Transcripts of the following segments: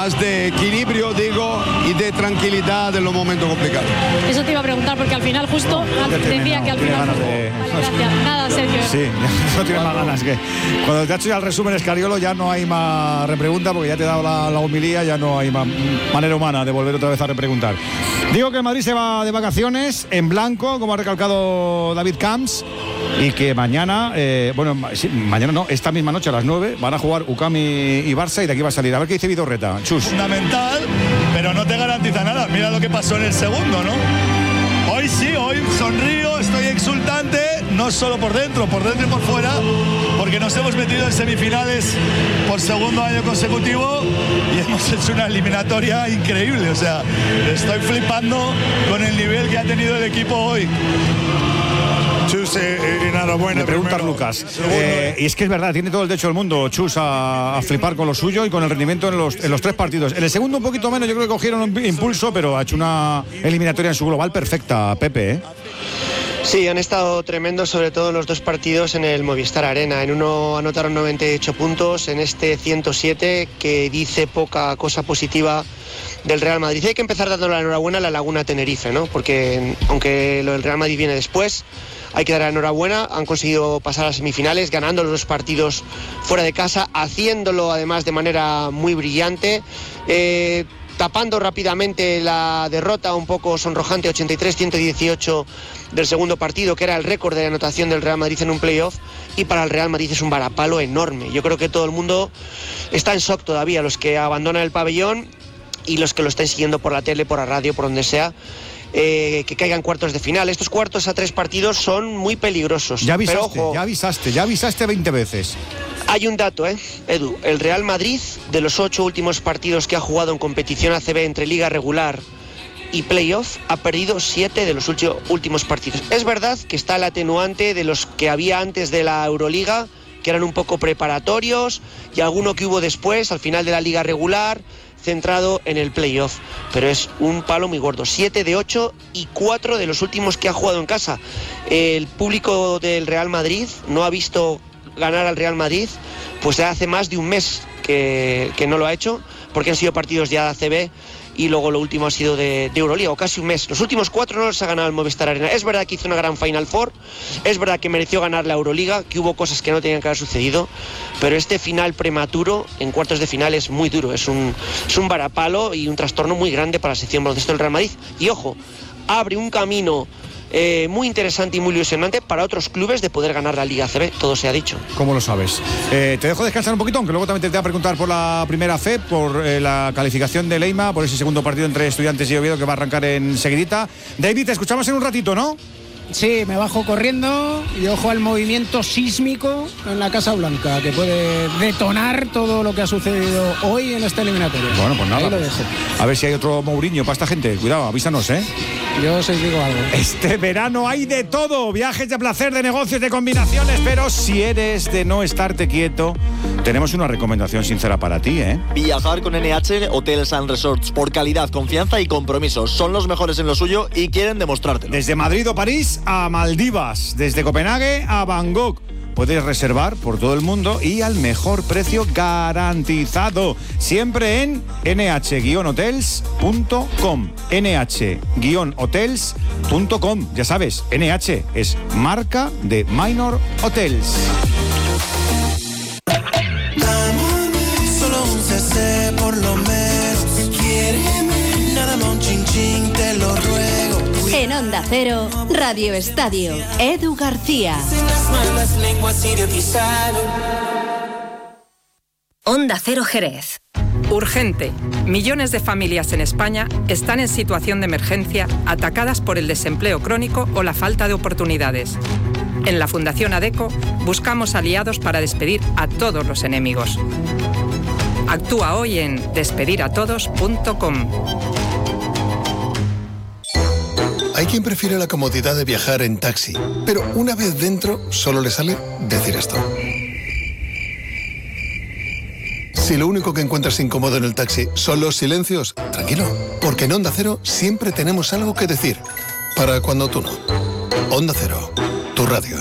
más de equilibrio, digo, y de tranquilidad en los momentos complicados. Eso te iba a preguntar, porque al final justo decía que al final... Vale, gracias. Nada, Sergio. Sí, no tiene más ganas que... Cuando te ha hecho ya el resumen Escariolo ya no hay más repregunta, porque ya te he dado la homilía, ya no hay más manera humana de volver otra vez a repreguntar. Digo que el Madrid se va de vacaciones en blanco, como ha recalcado David Camps, y que mañana, mañana no, esta misma noche a las 9 van a jugar UCAM y Barça, y de aquí va a salir. A ver qué dice Vidorreta. Chus. Fundamental, pero no te garantiza nada. Mira lo que pasó en el segundo, ¿no? Hoy sí, hoy sonrío, estoy exultante, no solo por dentro y por fuera, porque nos hemos metido en semifinales por segundo año consecutivo y hemos hecho una eliminatoria increíble. O sea, estoy flipando con el nivel que ha tenido el equipo hoy. Chus, enhorabuena. Me preguntas, Lucas. Y es que es verdad, tiene todo el derecho del mundo, Chus, a flipar con lo suyo y con el rendimiento en los 3 partidos. En el segundo un poquito menos, yo creo que cogieron un impulso, pero ha hecho una eliminatoria en su global perfecta, Pepe, ¿eh? Sí, han estado tremendos, sobre todo en los 2 partidos en el Movistar Arena. En uno anotaron 98 puntos, en este 107, que dice poca cosa positiva del Real Madrid. Hay que empezar dando la enhorabuena a la Laguna Tenerife, ¿no? Porque aunque lo del Real Madrid viene después, hay que dar la enhorabuena. Han conseguido pasar a semifinales, ganando los 2 partidos fuera de casa, haciéndolo además de manera muy brillante, tapando rápidamente la derrota un poco sonrojante 83-118 del segundo partido, que era el récord de anotación del Real Madrid en un playoff, y para el Real Madrid es un varapalo enorme. Yo creo que todo el mundo está en shock todavía, los que abandonan el pabellón y los que lo estén siguiendo por la tele, por la radio, por donde sea. Que caigan cuartos de final. Estos cuartos a 3 partidos son muy peligrosos. Ya avisaste, pero, ojo, ya avisaste 20 veces. Hay un dato, Edu. El Real Madrid, de los 8 últimos partidos que ha jugado en competición ACB entre liga regular y playoff, ha perdido 7 de los últimos partidos. Es verdad que está el atenuante de los que había antes de la Euroliga, que eran un poco preparatorios, y alguno que hubo después, al final de la liga regular, centrado en el playoff, pero es un palo muy gordo. 7 de 8 y 4 de los últimos que ha jugado en casa. El público del Real Madrid no ha visto ganar al Real Madrid pues hace más de un mes que no lo ha hecho, porque han sido partidos ya de ACB y luego lo último ha sido de Euroliga, o casi un mes. Los últimos 4 no los ha ganado el Movistar Arena. Es verdad que hizo una gran Final Four, es verdad que mereció ganar la Euroliga, que hubo cosas que no tenían que haber sucedido, pero este final prematuro en cuartos de final es muy duro, es un varapalo y un trastorno muy grande para la sección baloncesto del Real Madrid. Y ojo, abre un camino muy interesante y muy ilusionante para otros clubes de poder ganar la Liga ACB, todo se ha dicho. ¿Cómo lo sabes? Te dejo descansar un poquito, aunque luego también te voy a preguntar por la primera FEP, por la calificación de Leima, por ese segundo partido entre Estudiantes y Oviedo que va a arrancar enseguidita. David, te escuchamos en un ratito, ¿no? Sí, me bajo corriendo y ojo al movimiento sísmico en la Casa Blanca, que puede detonar todo lo que ha sucedido hoy en esta eliminatoria. Bueno, pues nada. Ahí lo dejo. A ver si hay otro Mourinho para esta gente. Cuidado, avísanos, ¿eh? Yo os digo algo. Este verano hay de todo. Viajes de placer, de negocios, de combinaciones. Pero si eres de no estarte quieto, tenemos una recomendación sincera para ti, ¿eh? Viajar con NH Hotels and Resorts. Por calidad, confianza y compromiso. Son los mejores en lo suyo y quieren demostrártelo. Desde Madrid o París a Maldivas. Desde Copenhague a Bangkok. Puedes reservar por todo el mundo y al mejor precio garantizado. Siempre en nh-hotels.com. nh-hotels.com. Ya sabes, NH es marca de Minor Hotels. Solo un cc por lo menos. Quiéreme, nada más un chin chin, te lo ruego. En Onda Cero, Radio Estadio, Edu García. Onda Cero Jerez. Urgente. Millones de familias en España están en situación de emergencia, atacadas por el desempleo crónico o la falta de oportunidades. En la Fundación ADECO buscamos aliados para despedir a todos los enemigos. Actúa hoy en despediratodos.com. Hay quien prefiere la comodidad de viajar en taxi, pero una vez dentro solo le sale decir esto. Si lo único que encuentras incómodo en el taxi son los silencios, tranquilo, porque en Onda Cero siempre tenemos algo que decir, para cuando tú no. Onda Cero, tu radio.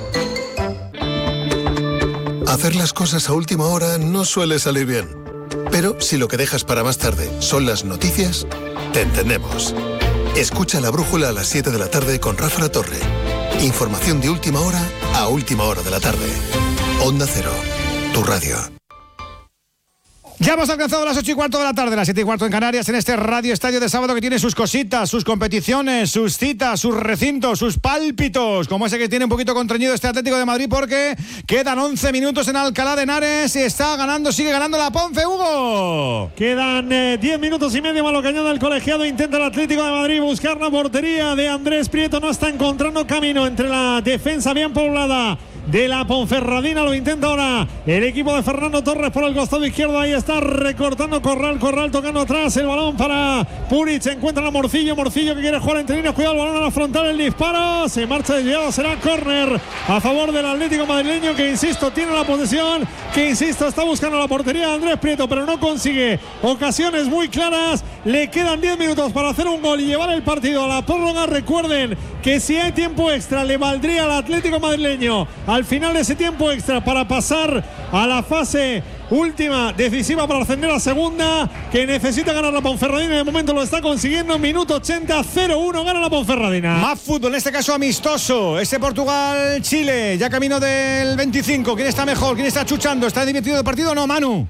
Hacer las cosas a última hora no suele salir bien. Pero si lo que dejas para más tarde son las noticias, te entendemos. Escucha La Brújula a las 7 de la tarde con Rafa La Torre. Información de última hora a última hora de la tarde. Onda Cero, tu radio. Ya hemos alcanzado las 8:15 de la tarde, las 7:15 en Canarias, en este Radio Estadio de sábado que tiene sus cositas, sus competiciones, sus citas, sus recintos, sus pálpitos, como ese que tiene un poquito contrañido este Atlético de Madrid, porque quedan 11 minutos en Alcalá de Henares y sigue ganando la Ponce, Hugo. Quedan 10 minutos y medio más lo que añade el colegiado. Intenta el Atlético de Madrid buscar la portería de Andrés Prieto, no está encontrando camino entre la defensa bien poblada de la Ponferradina. Lo intenta ahora el equipo de Fernando Torres por el costado izquierdo. Ahí está recortando Corral tocando atrás el balón para Puric. Se encuentra a Morcillo que quiere jugar entre líneas. Cuidado, el balón a la frontal, el disparo se marcha desviado, será córner a favor del Atlético madrileño, que insisto tiene la posesión, que insisto está buscando la portería de Andrés Prieto, pero no consigue ocasiones muy claras. Le quedan 10 minutos para hacer un gol y llevar el partido a la prórroga. Recuerden que si hay tiempo extra le valdría al Atlético madrileño al final de ese tiempo extra para pasar a la fase última decisiva para ascender a segunda, que necesita ganar la Ponferradina. De momento lo está consiguiendo. Minuto 80, 0-1 gana la Ponferradina. Más fútbol, en este caso amistoso. Ese Portugal-Chile, ya camino del 25. ¿Quién está mejor? ¿Quién está chuchando? ¿Está divertido el partido o no, Manu?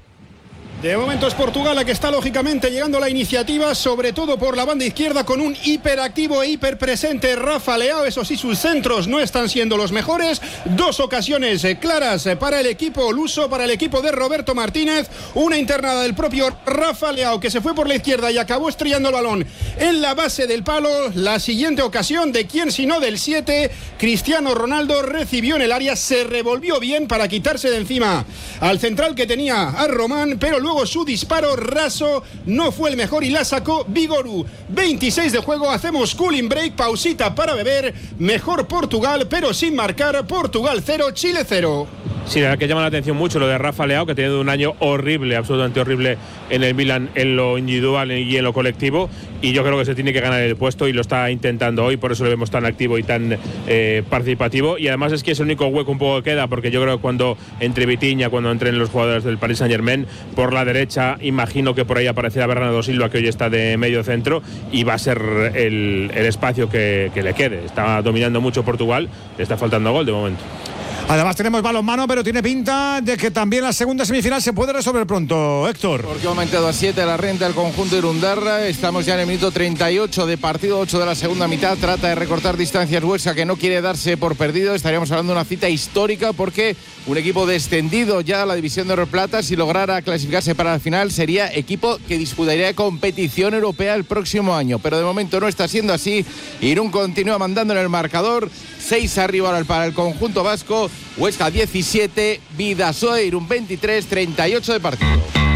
De momento es Portugal la que está lógicamente llegando a la iniciativa, sobre todo por la banda izquierda, con un hiperactivo e hiperpresente Rafa Leao. Eso sí, sus centros no están siendo los mejores. 2 ocasiones claras para el equipo luso, para el equipo de Roberto Martínez. Una internada del propio Rafa Leao, que se fue por la izquierda y acabó estrellando el balón en la base del palo. La siguiente ocasión, de quién sino del 7, Cristiano Ronaldo, recibió en el área, se revolvió bien para quitarse de encima al central que tenía a Román, pero luego su disparo raso no fue el mejor y la sacó Vigoru. 26 de juego, hacemos cooling break, pausita para beber. Mejor Portugal, pero sin marcar. Portugal 0, Chile 0. Sí, la verdad que llama la atención mucho lo de Rafa Leao, que ha tenido un año horrible, absolutamente horrible en el Milan, en lo individual y en lo colectivo, y yo creo que se tiene que ganar el puesto y lo está intentando hoy, por eso lo vemos tan activo y tan participativo. Y además es que es el único hueco un poco que queda, porque yo creo que cuando entre Vitinha, cuando entren los jugadores del Paris Saint-Germain, por la derecha imagino que por ahí aparecerá Bernardo Silva, que hoy está de medio centro, y va a ser el espacio que le quede. Está dominando mucho Portugal, le está faltando gol de momento. Además tenemos balonmano, pero tiene pinta de que también la segunda semifinal se puede resolver pronto, Héctor. Porque ha aumentado a 7 la renta del conjunto Irundarra. Estamos ya en el minuto 38 de partido, 8 de la segunda mitad. Trata de recortar distancias Huesca, que no quiere darse por perdido. Estaríamos hablando de una cita histórica, porque un equipo descendido ya a la división de oro plata, si lograra clasificarse para la final, sería equipo que disputaría competición europea el próximo año. Pero de momento no está siendo así. Irún continúa mandando en el marcador. 6 arriba para el conjunto vasco. Huesca 17, Bidasoa Irún 23, 38 de partido.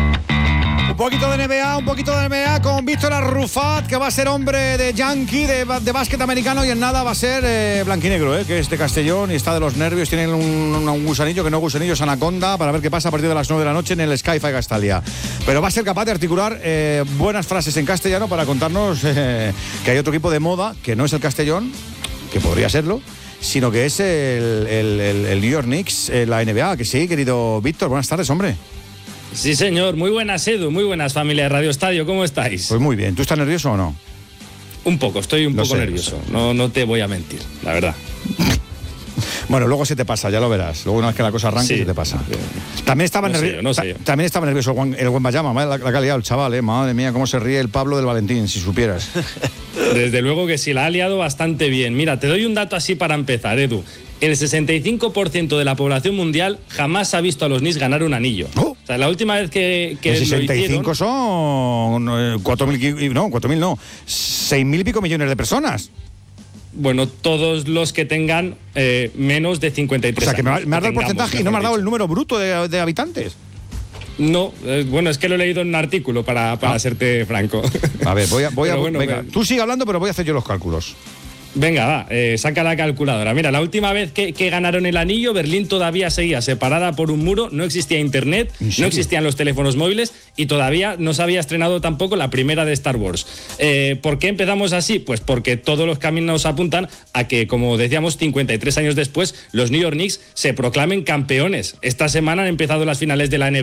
Un poquito de NBA con Víctor Arrufat, que va a ser hombre de Yankee, de básquet americano, y en nada va a ser blanquinegro, que es de Castellón y está de los nervios. Tienen un gusanillo, que no gusanillo, es anaconda, para ver qué pasa a partir de las 9 de la noche en el Sky-Fi Castalia. Pero va a ser capaz de articular buenas frases en castellano para contarnos que hay otro equipo de moda, que no es el Castellón, que podría serlo, sino que es el New York Knicks, la NBA. Que sí, querido Víctor, buenas tardes, hombre. Sí, señor, muy buenas, Edu, muy buenas, familia de Radio Estadio, ¿cómo estáis? Pues muy bien, ¿tú estás nervioso o no? Un poco, estoy un poco nervioso, no te voy a mentir, la verdad. Bueno, luego se te pasa, ya lo verás. Luego una vez que la cosa arranque, sí, se te pasa. También estaba nervioso el Wembanyama, la que ha liado el chaval, madre mía, cómo se ríe el Pablo del Valentín, si supieras. Desde luego que sí, la ha liado bastante bien. Mira, te doy un dato así para empezar, Edu. El 65% de la población mundial jamás ha visto a los Knicks ganar un anillo. O sea, la última vez que el 65 son 4.000, no, 4.000 no, 6.000 y pico millones de personas. Bueno, todos los que tengan menos de 53 años. O sea, que me has dado el porcentaje y no me has dado el número bruto de habitantes. No, bueno, es que lo he leído en un artículo para serte franco. A ver, venga, tú sigue hablando, pero voy a hacer yo los cálculos. Venga, va, saca la calculadora. Mira, la última vez que ganaron el anillo, Berlín todavía seguía separada por un muro, no existía internet, no existían los teléfonos móviles y todavía no se había estrenado tampoco la primera de Star Wars. ¿Por qué empezamos así? Pues porque todos los caminos apuntan a que, como decíamos, 53 años después, los New York Knicks se proclamen campeones. Esta semana han empezado las finales de la NBA.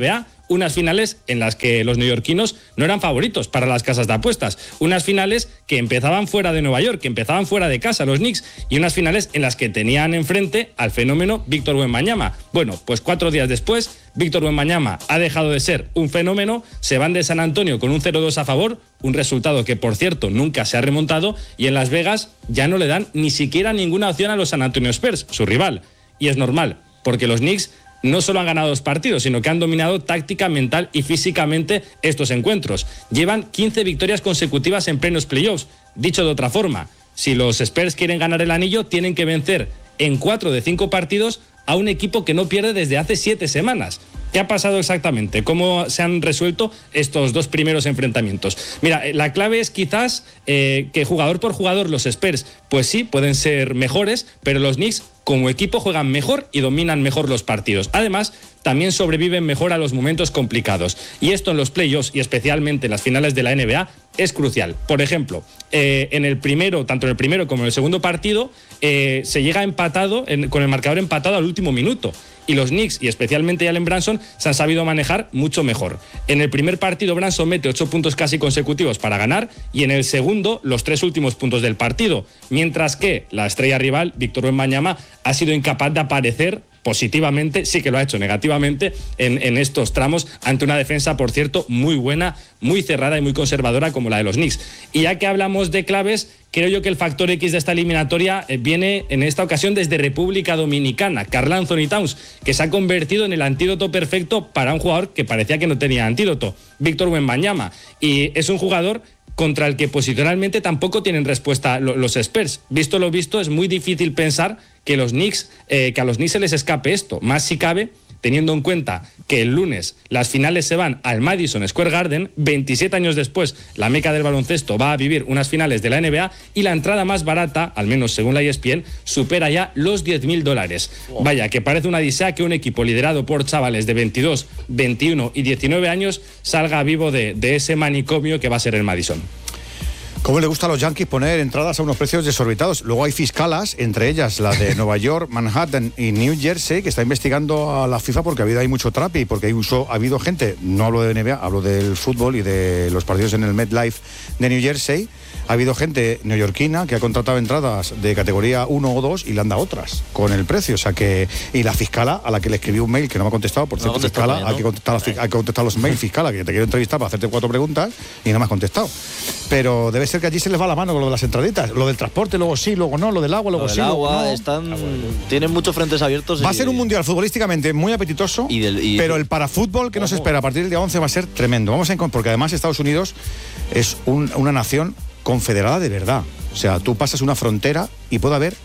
unas finales en las que los neoyorquinos no eran favoritos para las casas de apuestas, unas finales que empezaban fuera de Nueva York, que empezaban fuera de casa los Knicks, y unas finales en las que tenían enfrente al fenómeno Víctor Wembanyama. Bueno, pues 4 días después, Víctor Wembanyama ha dejado de ser un fenómeno, se van de San Antonio con un 0-2 a favor, un resultado que, por cierto, nunca se ha remontado, y en Las Vegas ya no le dan ni siquiera ninguna opción a los San Antonio Spurs, su rival. Y es normal, porque los Knicks no solo han ganado 2 partidos, sino que han dominado táctica, mental y físicamente estos encuentros. Llevan 15 victorias consecutivas en plenos playoffs. Dicho de otra forma, si los Spurs quieren ganar el anillo, tienen que vencer en 4 de 5 partidos a un equipo que no pierde desde hace 7 semanas. ¿Qué ha pasado exactamente? ¿Cómo se han resuelto estos 2 primeros enfrentamientos? Mira, la clave es quizás que jugador por jugador los Spurs, pues sí, pueden ser mejores, pero los Knicks como equipo juegan mejor y dominan mejor los partidos. Además, también sobreviven mejor a los momentos complicados. Y esto en los playoffs y especialmente en las finales de la NBA es crucial. Por ejemplo, en el primero, tanto en el primero como en el segundo partido, se llega empatado, con el marcador empatado al último minuto. Y los Knicks, y especialmente Jalen Brunson, se han sabido manejar mucho mejor. En el primer partido, Brunson mete 8 puntos casi consecutivos para ganar, y en el segundo, los 3 últimos puntos del partido. Mientras que la estrella rival, Víctor Wembanyama, ha sido incapaz de aparecer positivamente, sí que lo ha hecho negativamente en estos tramos, ante una defensa, por cierto, muy buena, muy cerrada y muy conservadora como la de los Knicks. Y ya que hablamos de claves, creo yo que el factor X de esta eliminatoria viene en esta ocasión desde República Dominicana. Karl Anthony Towns, que se ha convertido en el antídoto perfecto para un jugador que parecía que no tenía antídoto, Víctor Wembanyama. Y es un jugador contra el que posicionalmente tampoco tienen respuesta los Spurs. Visto lo visto, es muy difícil pensar que a los Knicks se les escape esto, más si cabe, teniendo en cuenta que el lunes las finales se van al Madison Square Garden, 27 años después la meca del baloncesto va a vivir unas finales de la NBA, y la entrada más barata, al menos según la ESPN, supera ya los $10.000. Vaya, que parece una odisea que un equipo liderado por chavales de 22, 21 y 19 años salga vivo de ese manicomio que va a ser el Madison. ¿Cómo le gusta a los Yankees poner entradas a unos precios desorbitados? Luego hay fiscalas, entre ellas la de Nueva York, Manhattan y New Jersey, que está investigando a la FIFA porque ha habido ahí mucho trap y porque ha habido gente, no hablo de NBA, hablo del fútbol y de los partidos en el MetLife de New Jersey. Ha habido gente neoyorquina que ha contratado entradas de categoría 1 o 2 y le han dado otras con el precio. O sea que. Y la fiscala, a la que le escribí un mail que no me ha contestado, por cierto, fiscala, hay que contestar los mails, fiscala, que te quiero entrevistar para hacerte 4 preguntas y no me has contestado. Pero debe ser que allí se les va la mano con lo de las entraditas. Lo del transporte, luego sí, luego no. Lo del agua, luego sí. Luego no. Tienen muchos frentes abiertos. Va a ser un mundial futbolísticamente muy apetitoso, pero el parafútbol que nos espera a partir del día 11 va a ser tremendo. Porque además Estados Unidos es una nación confederada de verdad. O sea, tú pasas una frontera y puede haber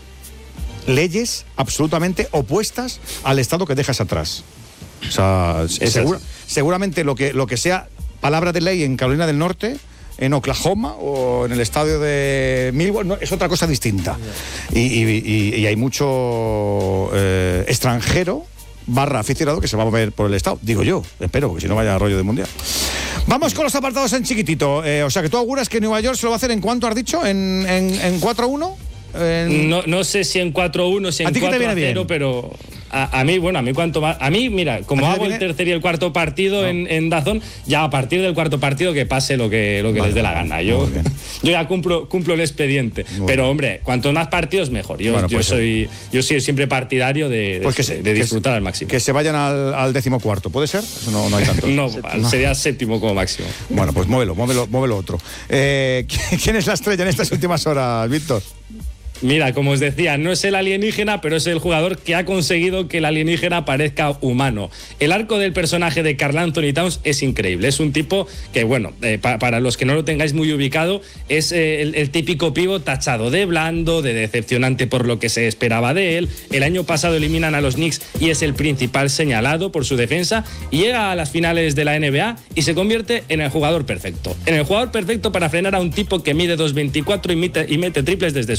leyes absolutamente opuestas al Estado que dejas atrás. O sea, seguramente lo que sea palabra de ley en Carolina del Norte, en Oklahoma o en el estadio de Milwaukee, es otra cosa distinta. Y hay mucho extranjero /aficionado que se va a mover por el Estado, digo yo, espero, porque si no vaya rollo de mundial. Vamos con los apartados en chiquitito. O sea, que tú auguras que Nueva York se lo va a hacer en ¿cuánto has dicho? ¿En 4-1? No sé si en 4-1, si en 4-0, pero a mí cuanto más. A mí, mira, como hago el tercer y el cuarto partido en DAZN, ya a partir del cuarto partido que pase lo que les dé la gana. Yo ya cumplo el expediente. Pero, hombre, cuanto más partidos, mejor. Yo soy siempre partidario de disfrutar al máximo. Que se vayan al 14º, ¿puede ser? Eso no hay tanto. No, sería 7º como máximo. Bueno, pues muévelo otro. ¿Quién es la estrella en estas últimas horas, Víctor? Mira, como os decía, no es el alienígena, pero es el jugador que ha conseguido que el alienígena parezca humano. El arco del personaje de Karl Anthony Towns es increíble. Es un tipo que, bueno, para los que no lo tengáis muy ubicado, es el típico pívot tachado de blando, de decepcionante por lo que se esperaba de él. El año pasado eliminan a los Knicks y es el principal señalado por su defensa. Y llega a las finales de la NBA y se convierte en el jugador perfecto. En el jugador perfecto para frenar a un tipo que mide 2.24 y mete triples desde su casa.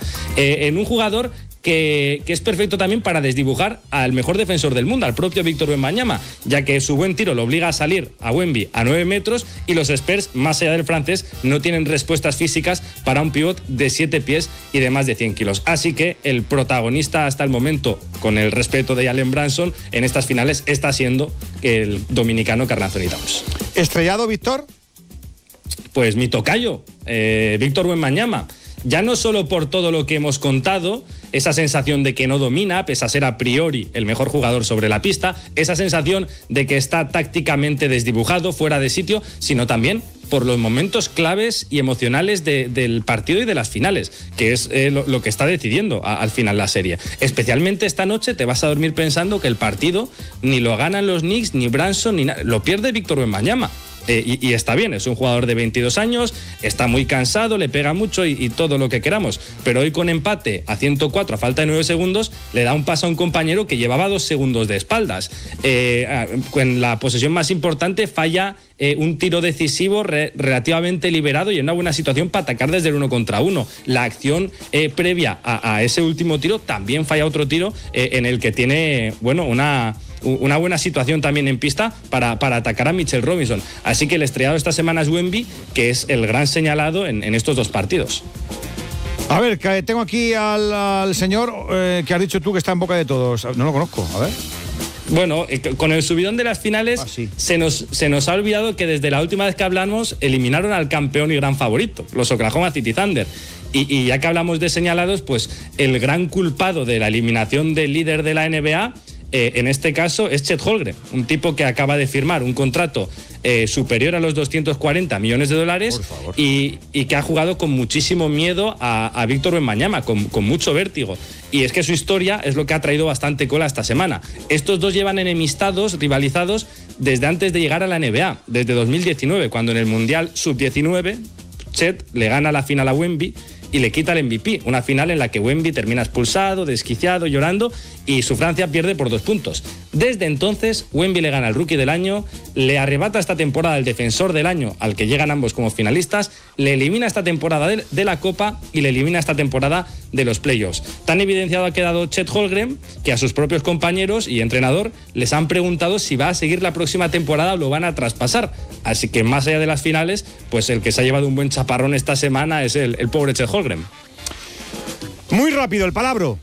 En un jugador que es perfecto también para desdibujar al mejor defensor del mundo, al propio Víctor Wembanyama, ya que su buen tiro lo obliga a salir a Wemby a 9 metros y los Spurs, más allá del francés, no tienen respuestas físicas para un pivot de 7 pies y de más de 100 kilos. Así que el protagonista hasta el momento, con el respeto de Jalen Brunson, en estas finales está siendo el dominicano Karl Anthony Towns. ¿Estrellado, Víctor? Pues mi tocayo, Víctor Wembanyama. Ya no solo por todo lo que hemos contado, esa sensación de que no domina, pese a ser a priori el mejor jugador sobre la pista, esa sensación de que está tácticamente desdibujado, fuera de sitio, sino también por los momentos claves y emocionales del partido y de las finales, que es lo que está decidiendo al final la serie. Especialmente esta noche te vas a dormir pensando que el partido ni lo ganan los Knicks, ni Brunson, ni lo pierde Víctor Wembanyama. Y está bien, es un jugador de 22 años, está muy cansado, le pega mucho y todo lo que queramos, pero hoy con empate a 104 a falta de 9 segundos le da un paso a un compañero que llevaba 2 segundos de espaldas. En la posesión más importante falla un tiro decisivo relativamente liberado y en una buena situación para atacar desde el 1 contra 1. La acción previa a ese último tiro también falla otro tiro en el que tiene, bueno, una buena situación también en pista para atacar a Mitchell Robinson. Así que el estrellado esta semana es Wemby, que es el gran señalado en estos dos partidos. A ver, tengo aquí al señor que has dicho tú que está en boca de todos. No lo conozco, a ver. Bueno, con el subidón de las finales sí. se nos ha olvidado que desde la última vez que hablamos eliminaron al campeón y gran favorito, los Oklahoma City Thunder. Y ya que hablamos de señalados, pues el gran culpado de la eliminación del líder de la NBA, en este caso, es Chet Holmgren, un tipo que acaba de firmar un contrato superior a los $240 millones y que ha jugado con muchísimo miedo a Víctor Wembanyama, con mucho vértigo. Y es que su historia es lo que ha traído bastante cola esta semana. Estos dos llevan enemistados, rivalizados, desde antes de llegar a la NBA, desde 2019, cuando en el Mundial Sub-19 Chet le gana la final a Wemby y le quita el MVP, una final en la que Wemby termina expulsado, desquiciado, llorando y su Francia pierde por 2 puntos. Desde entonces, Wemby le gana al Rookie del Año, le arrebata esta temporada el Defensor del Año, al que llegan ambos como finalistas, le elimina esta temporada de la Copa y le elimina esta temporada de los playoffs. Tan evidenciado ha quedado Chet Holmgren que a sus propios compañeros y entrenador les han preguntado si va a seguir la próxima temporada o lo van a traspasar. Así que más allá de las finales, pues el que se ha llevado un buen chaparrón esta semana es el pobre Chet Holmgren. Muy rápido, el palabro.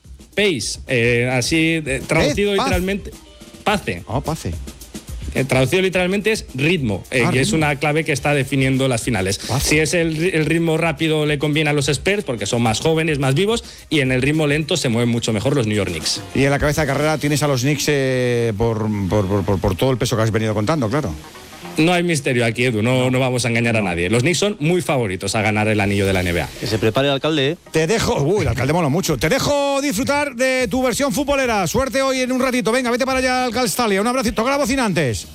Pace, así traducido literalmente. Pace. Pace. Traducido literalmente es ritmo, que es una clave que está definiendo las finales. Si es el ritmo rápido le conviene a los Spurs porque son más jóvenes, más vivos, y en el ritmo lento se mueven mucho mejor los New York Knicks. Y en la cabeza de carrera tienes a los Knicks por todo el peso que has venido contando, claro. No hay misterio aquí, Edu, no vamos a engañar a nadie. Los Knicks son muy favoritos a ganar el anillo de la NBA. Que se prepare el alcalde, ¿eh? Te dejo... el alcalde mola mucho. Te dejo disfrutar de tu versión futbolera. Suerte hoy en un ratito. Venga, vete para allá al Calstalia. Un abrazo. Toca la bocina antes.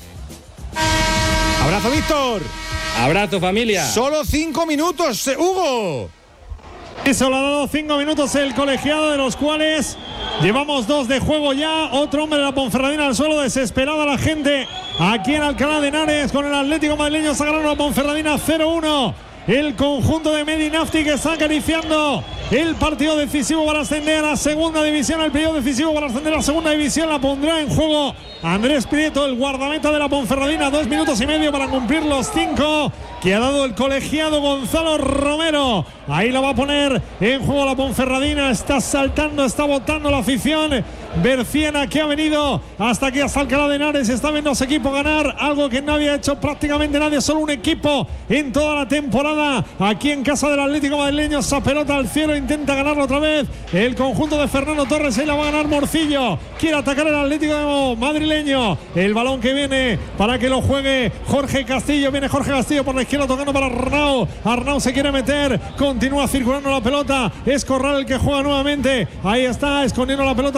Abrazo, Víctor. Abrazo, familia. Solo 5 minutos, Hugo. Y solo ha dado 5 minutos el colegiado, de los cuales llevamos 2 de juego ya. Otro hombre de la Ponferradina al suelo, desesperada la gente aquí en Alcalá de Henares con el Atlético madrileño. Sagraron la Ponferradina 0-1. El conjunto de Medinafti que está acariciando el partido decisivo para ascender a la segunda división. El periodo decisivo para ascender a la segunda división la pondrá en juego Andrés Prieto, el guardameta de la Ponferradina. 2 minutos y medio para cumplir los 5 que ha dado el colegiado Gonzalo Romero. Ahí lo va a poner en juego la Ponferradina. Está saltando, está botando la afición berciana que ha venido hasta aquí, hasta Alcalá de Henares. Está viendo a su equipo ganar algo que no había hecho prácticamente nadie, solo un equipo en toda la temporada. Aquí en casa del Atlético madrileño, esa pelota al cielo, intenta ganarlo otra vez el conjunto de Fernando Torres. Ahí la va a ganar Morcillo. Quiere atacar el Atlético madrileño. El balón que viene para que lo juegue Jorge Castillo. Viene Jorge Castillo por la izquierda tocando para Arnau. Arnau se quiere meter. Continúa circulando la pelota. Es Corral el que juega nuevamente. Ahí está escondiendo la pelota Arnau.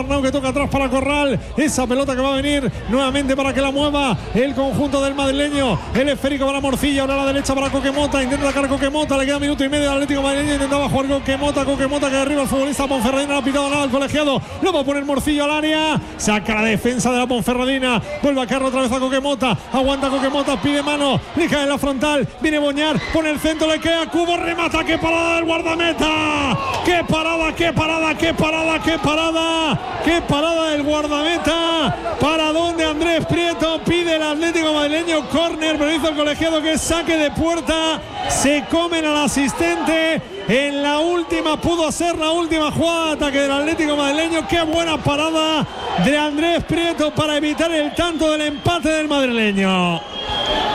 Arnau que toca atrás para Corral. Esa pelota que va a venir nuevamente para que la mueva el conjunto del madrileño. El esférico para Morcilla, ahora a la derecha para Coquemota. Intenta sacar Coquemota, le queda minuto y medio al Atlético madrileño. Intentaba jugar Coquemota que arriba el futbolista Ponferradina. No ha pitado nada el colegiado. Lo va a poner Morcillo al área. Saca la defensa de la Ponferradina. Vuelve a caer otra vez a Coquemota. Aguanta Coquemota, pide mano. Le cae en la frontal. Viene Boñar, pone el centro, le queda Cubo, remata. ¡Qué parada del guardameta! ¡Qué parada, qué parada, qué parada, qué parada! ¡Qué parada del guardameta! ¿Para dónde Andrés Prieto? Pide el Atlético madrileño córner, pero hizo el colegiado que es saque de puerta. Se comen al asistente. En la última, pudo ser la última jugada de ataque del Atlético madrileño. Qué buena parada de Andrés Prieto para evitar el tanto del empate del madrileño.